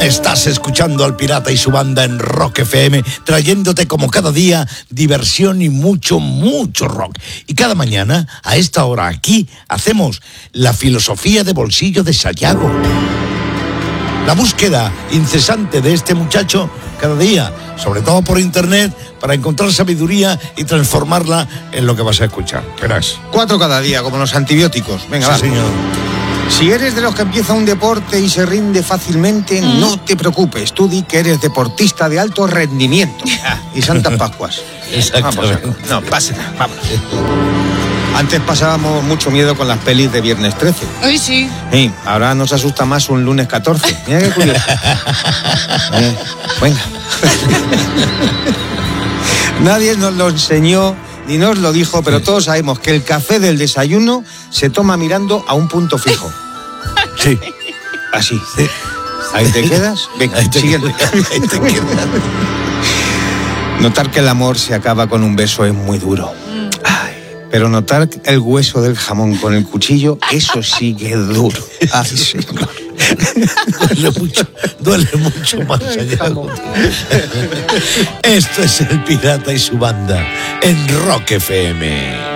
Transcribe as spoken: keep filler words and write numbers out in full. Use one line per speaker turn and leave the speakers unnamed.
Estás escuchando al Pirata y su banda en Rock F M, trayéndote como cada día diversión y mucho, mucho rock. Y cada mañana, a esta hora aquí, hacemos la filosofía de bolsillo de Sayago. La búsqueda incesante de este muchacho cada día, sobre todo por internet, para encontrar sabiduría y transformarla en lo que vas a escuchar. Verás.
Cuatro cada día, como los antibióticos. Venga,
sí,
va.
señor.
Si eres de los que empieza un deporte y se rinde fácilmente, mm. no te preocupes. Tú di que eres deportista de alto rendimiento. Ah, y Santas Pascuas.
Exactamente.
Vamos, no, pasa, vamos. Antes pasábamos mucho miedo con las pelis de Viernes trece.
Ay, sí.
Sí, ahora nos asusta más un lunes catorce. Mira qué curioso. eh, venga. Nadie nos lo enseñó ni nos lo dijo, pero todos sabemos que el café del desayuno se toma mirando a un punto fijo.
Sí.
Así. Sí. Ahí te quedas. Venga,
ahí te
siguiente.
Ahí te quedas.
Notar que el amor se acaba con un beso es muy duro. Ay, pero notar el hueso del jamón con el cuchillo, eso sí que es duro. Ay, sí.
Duele mucho, duele mucho más allá. Esto es el Pirata y su banda en Rock F M.